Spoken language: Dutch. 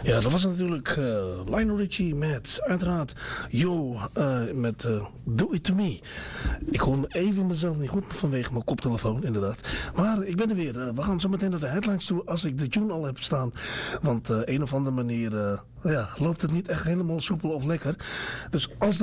Ja, dat was natuurlijk Lionel Richie met, uiteraard, Yo, met Do It To Me. Ik hoor even mezelf niet goed vanwege mijn koptelefoon, inderdaad. Maar ik ben er weer. We gaan zo meteen naar de headlines toe als ik de tune al heb staan. Want een of andere manier loopt het niet echt helemaal soepel of lekker. Dus als